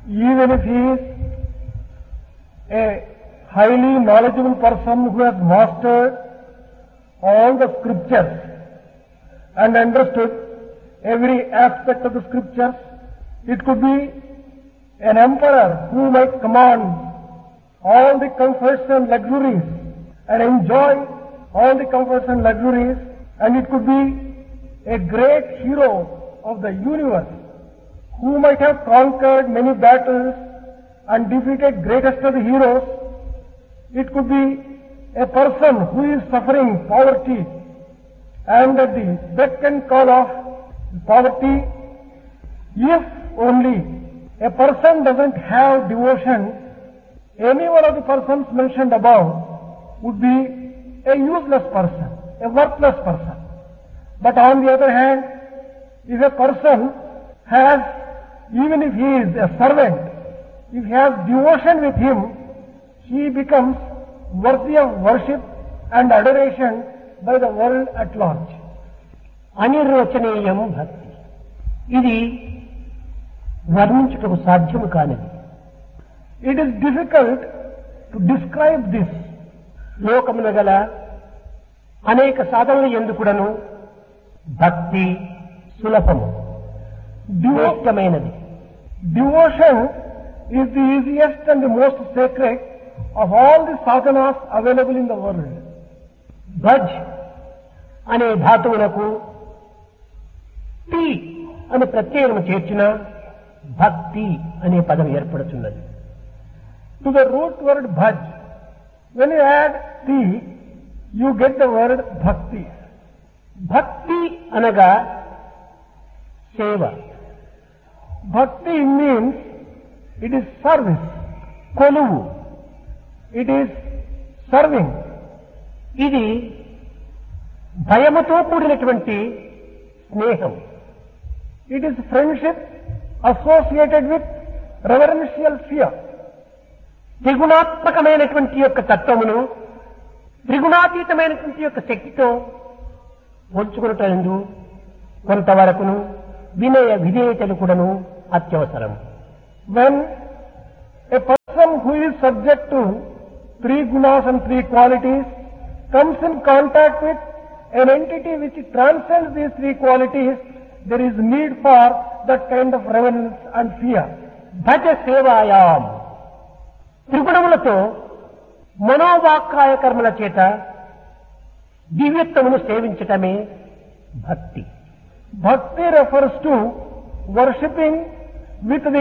even if he is a highly knowledgeable person who has mastered all the scriptures and understood every aspect of the scriptures. It could be an emperor who might command all the comforts and luxuries and enjoy all the comforts and luxuries, and it could be a great hero of the universe who might have conquered many battles and defeated greatest of the heroes. It could be a person who is suffering poverty, and at the beck and call of poverty, if only a person doesn't have devotion, any one of the persons mentioned above would be a useless person, a worthless person. But on the other hand, if a person has, even if he is a servant, if he has devotion with him, he becomes worthy of worship and adoration by the world at large. అనిర్వచనీయం భక్తి. ఇది వర్ణించుటకు సాధ్యము కానిది. It is difficult to describe this. లోకమున గల అనేక సాధనల యందు కూడాను భక్తి సులభము, శ్రేష్టమైనది. Devotion is the easiest and the most sacred of all the sadhanas available in the world. భజ్ అనే ధాతువునకు తి అని ప్రత్యయము చేర్చిన భక్తి అనే పదం ఏర్పడుతున్నది. To the root word bhaj, when you add ti, you get the word bhakti. భక్తి అనగా సేవ. Bhakti means it is service, కొలువు. it is serving. ఇది భయముతో కూడినటువంటి స్నేహం. It is friendship associated with reverential fear. త్రిగుణాత్మకమైనటువంటి యొక్క తత్వమును త్రిగుణాతీతమైనటువంటి యొక్క శక్తితో పోల్చుకున్నటందు కొంతవరకును వినయ విధేయతలు కూడాను అత్యవసరం. When a person who is subject to three gunas and three qualities comes in contact with an entity which transcends these three qualities, there is need for that kind of reverence and fear. భజ సేవాయాం. త్రిగుణములతో మనోవాక్కాయ కర్మల చేత దివ్యత్వమును సేవించటమే భక్తి. Bhakti refers to worshipping with the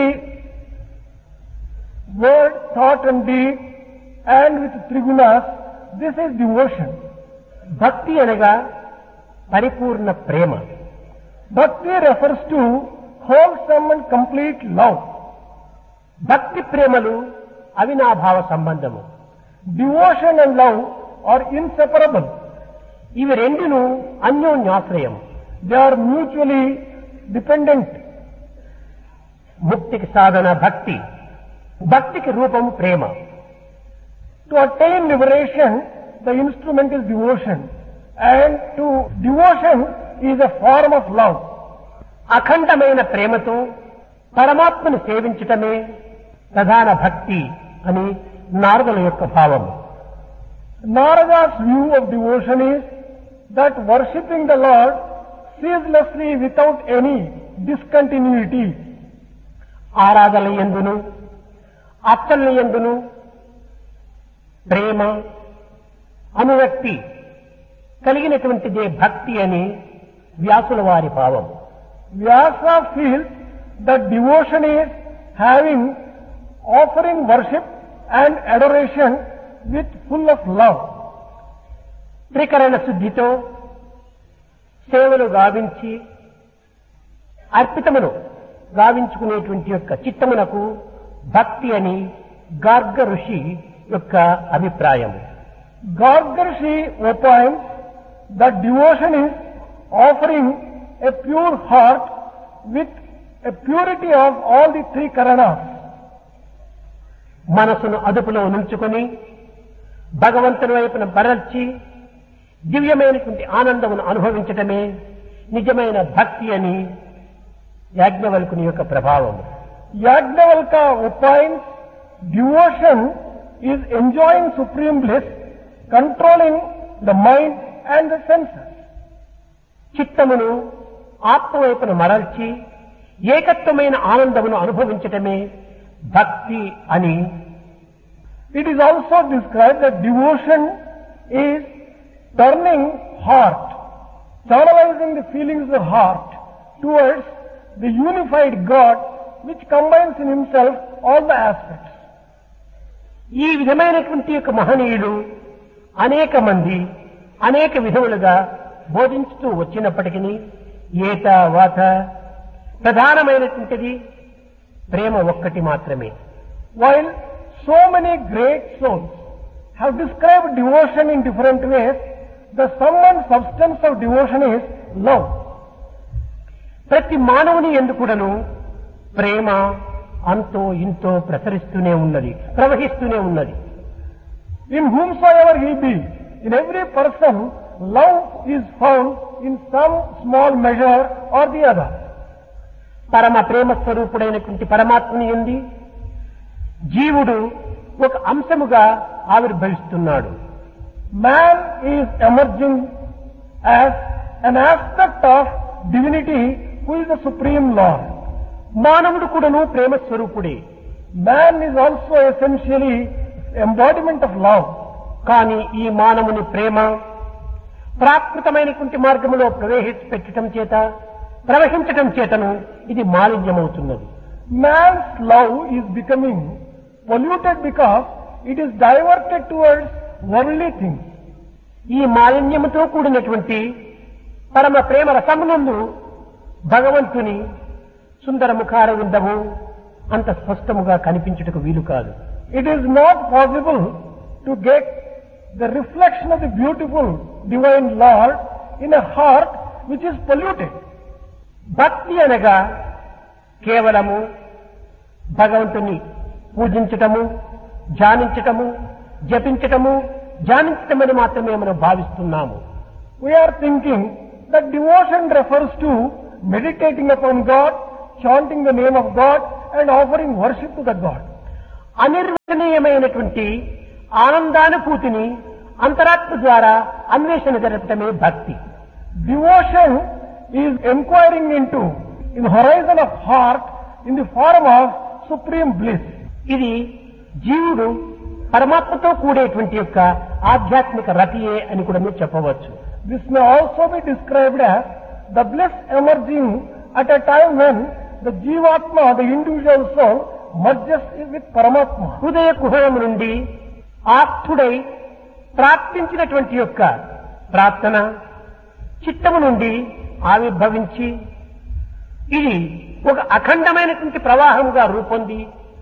word, thought and deed, and with three gunas. This is devotion. భక్తి అనగా పరిపూర్ణ ప్రేమ. Bhakti refers to wholesome and complete love. భక్తి ప్రేమలు అవినాభావ సంబంధము. Devotion and love are inseparable. ఇవి రెండును అన్యోన్యాశ్రయం. They are mutually dependent. ముక్తికి సాధన భక్తి. భక్తికి రూపం ప్రేమ. To attain liberation, the instrument is devotion, and to devotion is a form of love. అఖండమైన ప్రేమతో పరమాత్మను సేవించటమే ప్రధాన భక్తి అని నారదుల యొక్క భావము. Narada's view of devotion is that worshipping the Lord ceaselessly without any discontinuity. ఆరాధన యందును అర్చనల యందును ప్రేమ అనురక్తి కలిగినటువంటిదే భక్తి అని వ్యాసుల వారి భావం. Vyasa feels that devotion is having, offering worship and adoration with full of love. త్రికరణ శుద్ధితో సేవలు గావించి అర్పితమును గావించుకునేటువంటి యొక్క చిత్తమునకు భక్తి అని గార్గ ఋషి యొక్క అభిప్రాయం. Garga Rishi opines that devotion is offering a pure heart with a purity of all the three karanas. మనసును అదుపులో ఉంచుకొని భగవంతుని వైపున బరల్చి దివ్యమైనటువంటి ఆనందమును అనుభవించటమే నిజమైన భక్తి అని యాజ్ఞవల్కుని యొక్క ప్రభావం. Yajnavalkya opines devotion is enjoying supreme bliss, controlling the mind and the senses. చిత్తమును ఆత్మవైపును మరల్చి ఏకత్వమైన ఆనందమును అనుభవించటమే భక్తి అని. It is also described that devotion is turning heart, channelizing the feelings of the heart towards the unified God which combines in himself all the aspects. ఈ విధమైనటువంటి యొక్క మహనీయులు అనేక మంది అనేక విధములుగా బోధించుతూ వచ్చినప్పటికీ ఏత వాత ప్రధానమైనటువంటిది ప్రేమ ఒక్కటి మాత్రమే. While so many great souls have described devotion in different ways, the sum and substance of devotion is love. ప్రతి మానవుని ఎందుకుడను ప్రేమ అంతో ఇంతో ప్రసరిస్తూనే ఉన్నది, ప్రవహిస్తూనే ఉన్నది. In whomsoever he be, in every person, love is found in some small measure or the other. పరమ ప్రేమ స్వరూపుడైనటువంటి పరమాత్మని యందు జీవుడు ఒక అంశముగా ఆవిర్భవిస్తున్నాడు. Man is emerging as an aspect of divinity who is the supreme Lord. మానవుడు కూడాను ప్రేమ స్వరూపుడే. Man is also essentially embodiment of love. కానీ ఈ మానవుని ప్రేమ ప్రాకృతమైనటువంటి మార్గములో ప్రవహించటం చేతను ఇది మాలిన్యమవుతున్నది. Man's love is becoming polluted because it is diverted towards worldly things. ఈ మాలిన్యముతో కూడినటువంటి పరమ ప్రేమ రసమునందు భగవంతుని సుందర ముఖార విందము అంత స్పష్టముగా కనిపించుటకు వీలు కాదు. It is not possible to get the reflection of the beautiful divine Lord in a heart which is polluted. భక్తి అనగా కేవలము భగవంతుని పూజించటము, ధ్యానించటము, జపించటము, ధ్యానించటమని మాత్రమే మనం భావిస్తున్నాము. We are thinking that devotion refers to meditating upon God, chanting the name of God and offering worship to the God. అనిర్వచనీయమైనటువంటి ఆనందానుభూతిని అంతరాత్మ ద్వారా అన్వేషణ జరపటమే భక్తి. Devotion is inquiring into in the horizon of heart in the form of supreme bliss. ఇది జీవుడు పరమాత్మతో కూడేటువంటి యొక్క ఆధ్యాత్మిక రతియే అని కూడా మీరు చెప్పవచ్చు. This may also be described as the bliss emerging at a time when the Jivatma, the individual soul, merges with Paramatma. హృదయ కుహరం నుండి ఆప్తుడై ప్రార్థించినటువంటి యొక్క ప్రార్థన చిత్తము నుండి ఆవిర్భవించి ఇది ఒక అఖండమైనటువంటి ప్రవాహముగా రూపొంది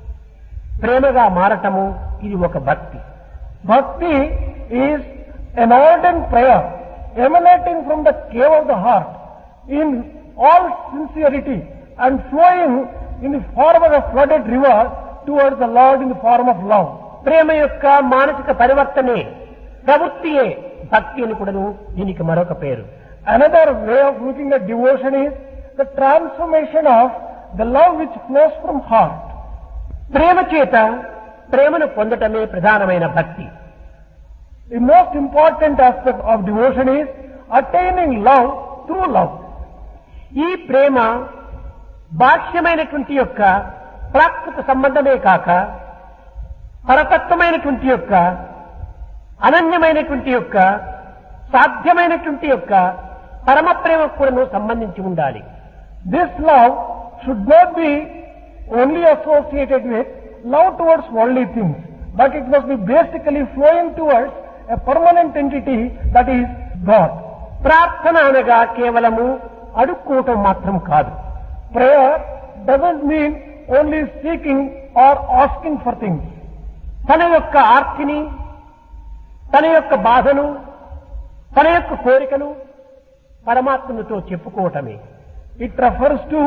ప్రేమగా మారటము ఇది ఒక భక్తి. Bhakti is an ardent prayer emanating from the cave of the heart in all sincerity and flowing in the form of a flooded river towards the Lord in the form of love. ప్రేమ యొక్క మానసిక పరివర్తనే ప్రవృత్తియే భక్తి అని కూడా దీనికి మరొక పేరు. Another way of looking at devotion is the transformation of the love which flows from heart. ప్రేమ చేత ప్రేమను పొందటమే ప్రధానమైన భక్తి. The most important aspect of devotion is attaining love through love. ఈ ప్రేమ బాహ్యమైనటువంటి యొక్క ప్రాకృత సంబంధమే కాక పరతత్వమైనటువంటి యొక్క అనన్యమైనటువంటి యొక్క సాధ్యమైనటువంటి యొక్క పరమ ప్రేమకు కూడా సంబంధించి ఉండాలి. This love should not be only associated with love towards worldly things, but it must be basically flowing towards a permanent entity that is God. ప్రార్థన అనగా కేవలము అడుక్కోవటం మాత్రం కాదు. Prayer doesn't mean only seeking or asking for things. తన యొక్క ఆర్తిని, తన యొక్క బాధను, తన యొక్క కోరికను పరమాత్మతో చెప్పుకోవటమే. It refers to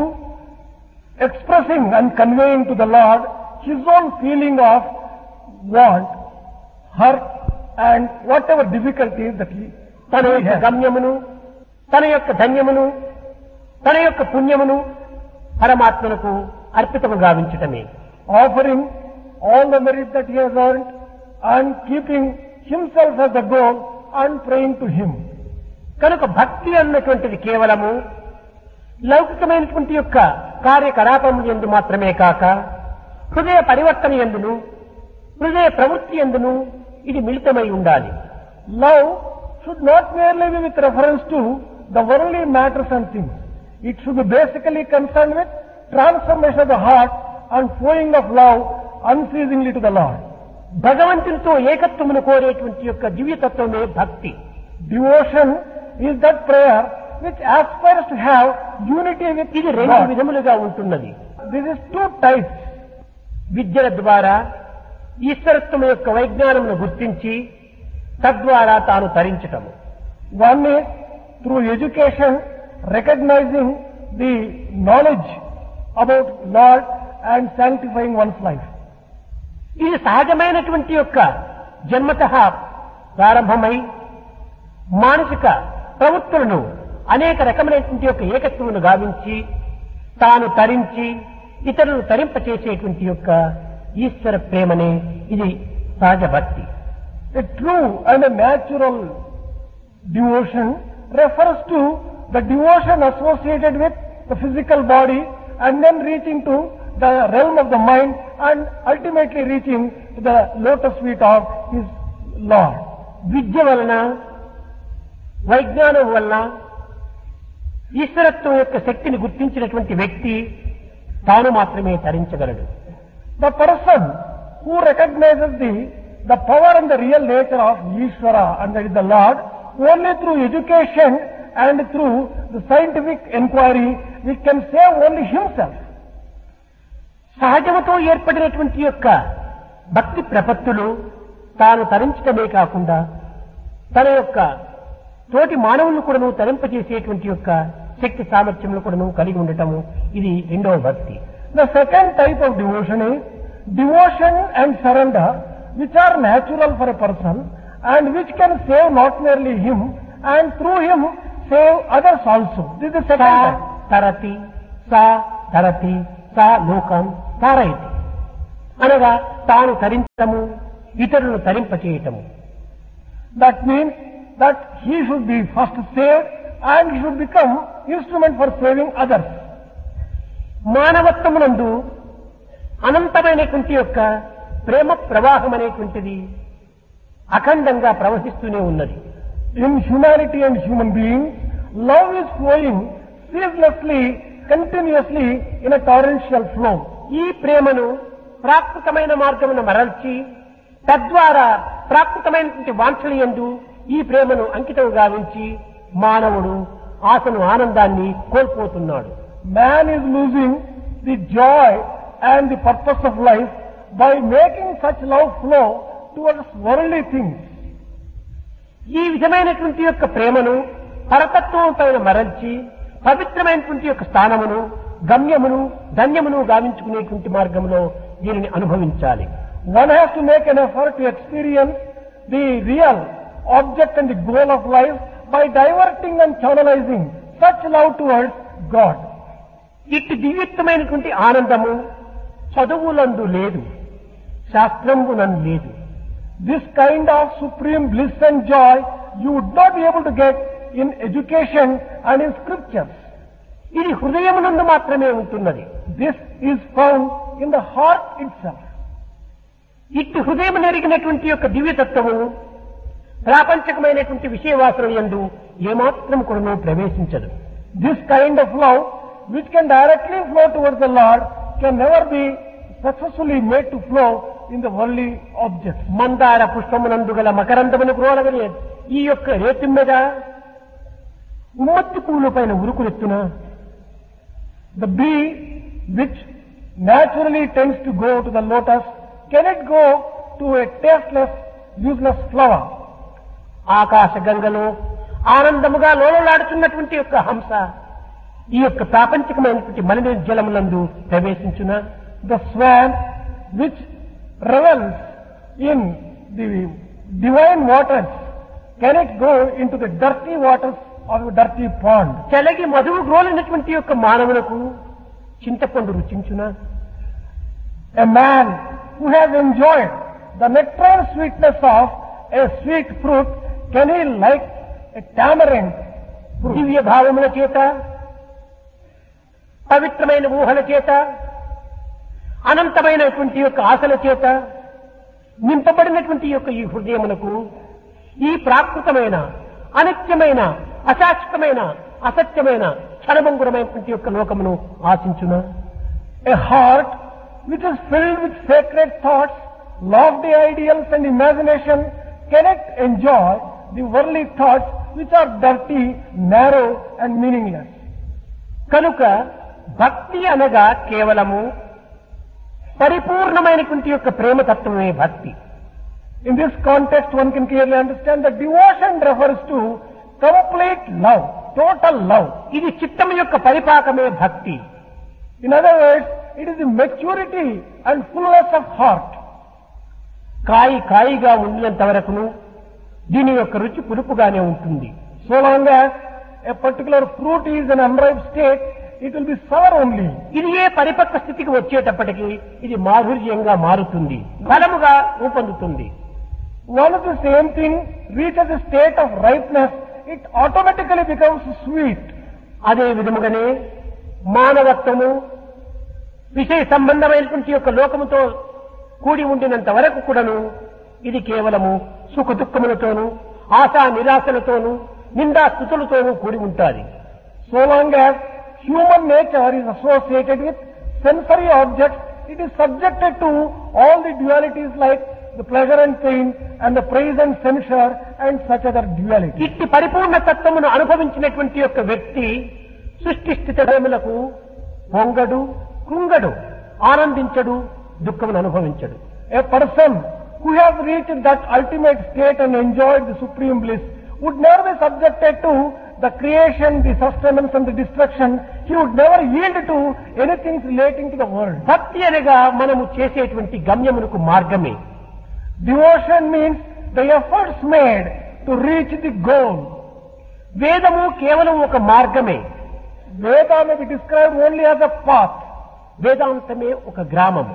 expressing and conveying to the Lord His own feeling of want, hurt and whatever difficulties that he తన యొక్క గమ్యమును, తన యొక్క ధన్యమును, తన యొక్క పుణ్యమును పరమాత్మకు అర్పితము గావించటమే. Offering all the merit that he has earned and keeping himself as the goal and praying to him. కనుక భక్తి అన్నటువంటిది కేవలము లౌకికమైనటువంటి యొక్క కార్యకలాపముల యందు మాత్రమే కాక హృదయ పరివర్తన యందును హృదయ ప్రవృత్తి యందును ఇది మిళితమై ఉండాలి. Love should not merely be with reference to the worldly matters and things. It should be basically concerned with transformation of the heart and flowing of love unceasingly to the Lord. భగవంతునితో ఏకత్వమును కోరేటువంటి యొక్క దివ్యతత్వమే భక్తి. Devotion is that prayer which aspires to have unity with ఇది రెండు God. విధములుగా ఉంటున్నది. This is two types. విద్యల ద్వారా ఈశ్వరత్వం యొక్క వైజ్ఞానమును గుర్తించి తద్వారా తాను తరించటము. One is through education, recognizing the knowledge about Lord and sanctifying one's life. ఇది సహజమైనటువంటి యొక్క జన్మతః ప్రారంభమై మానసిక ప్రవృత్తులను అనేక రకమైనటువంటి యొక్క ఏకత్వమును గావించి తాను తరించి ఇతరులను తరింపచేసేటువంటి యొక్క ఈశ్వర ప్రేమనే ఇది సహజ భక్తి. A true and a natural devotion refers to the devotion associated with the physical body and then reaching to the realm of the mind and ultimately reaching to the lotus feet of his Lord. విద్య వలన వైజ్ఞానం వలన ఈశ్వరత్వం యొక్క శక్తిని గుర్తించినటువంటి వ్యక్తి తాను మాత్రమే తరించగలడు. The person who recognizes the power and the real nature of Ishvara, and that is the Lord, only through education and through the scientific inquiry, which can save only himself. సహజముతో ఏర్పడినటువంటి యొక్క భక్తి ప్రపత్తులు తాను తరించటమే కాకుండా తన యొక్క తోటి మానవులను కూడాను తరింపజేసేటువంటి యొక్క శక్తి సామర్థ్యములు కూడాను కలిగి ఉండటము ఇది రెండవ భక్తి. The second type of devotion is devotion and surrender, which are natural for a person and which can save not merely him and through him save others also. This is the second saw type. తరతి సా ధరతి సా లోకం తారయతి అనగా తాను తరించటము ఇతరులను తరింపచేయటము. That means that he should be first saved and he should become instrument for saving others. మానవత్వమునందు అనంతమైనటువంటి యొక్క ప్రేమ ప్రవాహం అనేటువంటిది అఖండంగా ప్రవహిస్తూనే ఉన్నది. In humanity and human beings, love is flowing ceaselessly, continuously in a torrential flow. ఈ ప్రేమను ప్రాకృతమైన మార్గమును మరల్చి తద్వారా ప్రాకృతమైనటువంటి వాంఛల యందు ఈ ప్రేమను అంకితం గావించి మానవుడు ఆసను ఆనందాన్ని కోల్పోతున్నాడు. Man is losing the joy and the purpose of life by making such love flow towards worldly things. ఈ విధమైనటువంటి యొక్క ప్రేమను పరతత్వం పైన మరల్చి పవిత్రమైనటువంటి యొక్క స్థానమును గమ్యమును ధన్యమును గావించుకునేటువంటి మార్గంలో దీనిని అనుభవించాలి. One has to make an effort to experience the real object and the goal of life by diverting and channelizing such love towards God. ఇట్టి దివ్యత్వమైనటువంటి ఆనందము చదువులందు లేదు, శాస్త్రంబునందు లేదు. This kind of supreme bliss and joy you would not be able to get in education and in scriptures. ఇది హృదయమునందు మాత్రమే ఉంటున్నది. This is found in the heart itself. ఇట్టి హృదయం నెరిగినటువంటి యొక్క దివ్యతత్వము ప్రాపంచకమైనటువంటి విషయవాసన యందు ఏమాత్రం కూడా ప్రవేశించదు. This kind of love, which can directly flow towards the Lord, can never be successfully made to flow in the worldly objects. మందార పుష్పమునందు గల మకరందమును గ్రోలగలి ఈ యొక్క రేతి మీద ఉమ్మత్తి పువ్వుల పైన ఉరుకులెత్తున The bee, which naturally tends to go to the lotus, can it go to a tasteless, useless flower? ఆకాశ గంగలో ఆనందముగా లోలలాడుతున్నటువంటి యొక్క హంస ఈ యొక్క ప్రాపంచికమైనటువంటి మలిన జలములందు ప్రవేశించున The swan, which revels in the divine waters, can it go into the dirty waters of a dirty pond? చలగి మధువు గ్రోలినటువంటి యొక్క మానవులకు చింతపండు రుచించునా? A man who has enjoyed the nectarine sweetness of a sweet fruit, can he like a tamarind fruit? దివ్య భావముల చేత, పవిత్రమైన ఊహల చేత, అనంతమైనటువంటి యొక్క ఆశల చేత నింపబడినటువంటి యొక్క ఈ హృదయమునకు ఈ ప్రాకృతమైన, అనిత్యమైన, అశాశ్వతమైన, అసత్యమైన, క్షణభంగురమైనటువంటి యొక్క లోకమును ఆశించునా? A heart which is filled with sacred thoughts, lofty ideals and imagination cannot enjoy the worldly thoughts which are dirty, narrow and meaningless. కనుక భక్తి అనగా కేవలము పరిపూర్ణమైనటువంటి యొక్క ప్రేమతత్వమే భక్తి. In this context, one can clearly understand that devotion refers to complete love, total love. ఇది చిత్తము యొక్క పరిపాకమే భక్తి. In other words, it is the maturity and fullness of heart. కాయిగా ఉన్నంత వరకును దీని యొక్క రుచి పులుపుగానే ఉంటుంది. So long as a particular fruit is in unripe state, it will be sour only. ఇది ఏ పరిపక్వ స్థితికి వచ్చేటప్పటికి ఇది మాధుర్యంగా మారుతుంది, ఫలముగా రూపొందుతుంది. Once the same thing reaches a state of ripeness, it automatically becomes sweet. అదే విధముగానే మానవత్వము విషయ సంబంధమైనటువంటి యొక్క లోకముతో కూడి ఉండినంత వరకు కూడాను ఇది కేవలము సుఖ దుఃఖములతోనూ, ఆశా నిరాశలతోనూ, నిందా స్థుతులతోనూ కూడి ఉంటుంది. So long as human nature is associated with sensory objects, it is subjected to all the dualities like the pleasure and pain and the praise and censure and such other dualities. ఇట్టి పరిపూర్ణ తత్వమును అనుభవించినటువంటి యొక్క వ్యక్తి సృష్టి స్థితిములకు పొంగడు, కృంగడు, ఆనందించడు, దుఃఖమును అనుభవించడు. A person who has reached that ultimate state and enjoyed the supreme bliss would never be subjected to the creation, the sustenance and the destruction. He would never yield to anything relating to the world. భక్తి అనగా మనము చేసేటువంటి గమ్యమునకు మార్గమే. Devotion means the efforts made to reach the goal. వేదము కేవలం ఒక మార్గమే. Veda may be described only as a path. వేదాంతమే ఒక గ్రామము.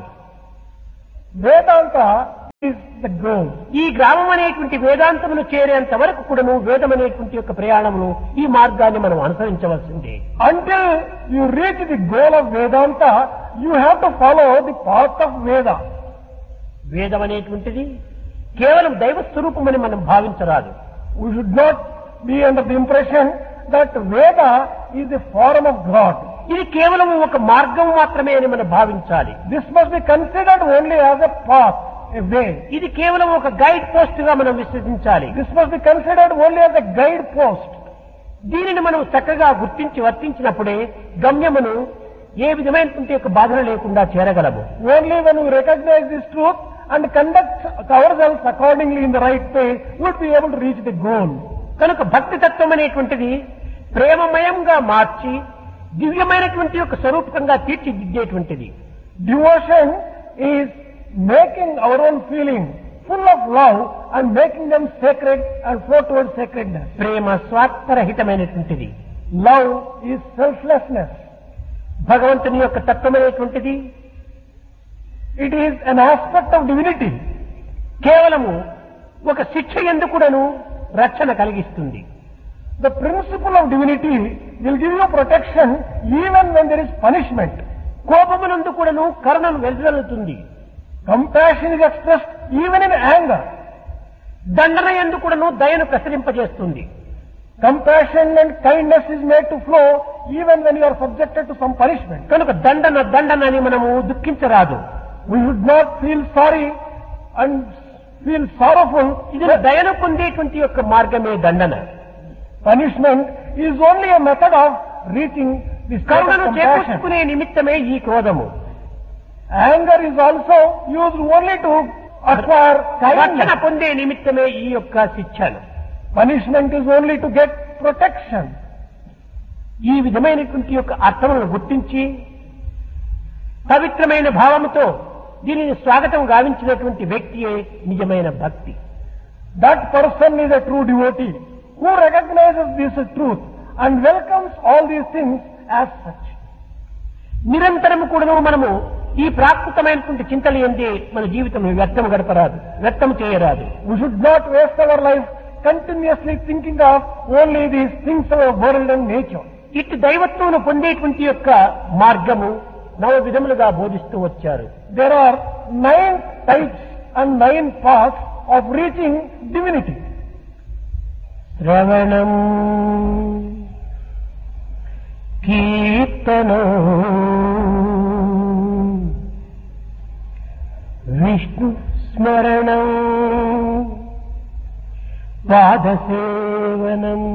Vedanta is the goal. ఈ గ్రామం అనేటువంటి వేదాంతమును చేరేంత వరకు కూడాను వేదం అనేటువంటి యొక్క ప్రయాణమును, ఈ మార్గాన్ని మనం అనుసరించవలసిందే. Until you reach the goal of Vedanta, you have to follow the path of Veda. వేదం అనేటువంటిది కేవలం దైవ స్వరూపమని మనం భావించరాదు. We should not be under the impression that Veda is the form of God. ఇది కేవలం ఒక మార్గం మాత్రమే అని మనం భావించాలి. This must be considered only as a path, a way. ఇది కేవలం ఒక గైడ్ పోస్ట్ గా మనం విశ్వసించాలి. This must be considered only as a guide post. దీనిని మనం చక్కగా గుర్తించి వర్తించినప్పుడే గమ్యమును ఏ విధమైనటువంటి యొక్క బాధన లేకుండా చేరగలము. Only when we recognize this truth and conduct ourselves accordingly in the right way, we would be able to reach the goal. కనుక భక్తి తత్వం అనేటువంటిది ప్రేమమయంగా మార్చి దివ్యమైనటువంటి యొక్క స్వరూపకంగా తీర్చిదిద్దేటువంటిది. Devotion is making our own feeling full of love and making them sacred and flow towards sacredness. Prema స్వార్థరహితమైనటువంటిది. Love is selflessness. భగవంతుని యొక్క తత్వమైనటువంటిది It is an aspect of divinity. కేవలము ఒక శిక్ష ఎందుకుడను రక్షణ కలిగిస్తుంది. The principle of divinity will give you protection even when there is punishment. కోపమునందు కూడాను కరుణను వెదజల్లుతుంది. Compassion is expressed even in anger. దండన యందు కూడాను దయను ప్రసరింపజేస్తుంది. Compassion and kindness is made to flow even when you are subjected to some punishment. కనుక దండన అని మనము దుఃఖించరాదు. We should not feel sorry and feel sorrowful. ఇది దయను పొందేటువంటి యొక్క మార్గమే దండన. Punishment is only a method of reaching the state of కరుణను compassion. చేకూర్చుకునే నిమిత్తమే ఈ క్రోధము. Anger is also used only to acquire రక్షణ kindness. పొందే నిమిత్తమే ఈ యొక్క శిక్షను. Punishment is only to get protection. ఈ విధమైనటువంటి యొక్క అర్థములను గుర్తించి పవిత్రమైన భావముతో దీనిని స్వాగతం గావించినటువంటి వ్యక్తియే నిజమైన భక్తి. That person is a true devotee who recognizes this truth and welcomes all these things as such. నిరంతరము కూడా మనము ఈ ప్రాకృతమైనటువంటి చింతలు ఏంటి మన జీవితం వ్యర్థం గడపరాదు, వ్యర్థం చేయరాదు. We should not waste our life continuously thinking of only these things of our world and nature. ఇటు దైవత్వమును పొందేటువంటి యొక్క మార్గము 9 విధములుగా బోధిస్తూ వచ్చారు. There are 9 types and 9 paths of reaching divinity. శ్రవణం, కీర్తనం, విష్ణు స్మరణం, పాదసేవనం,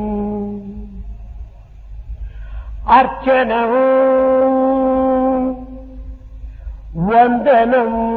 అర్చనం, వందనం.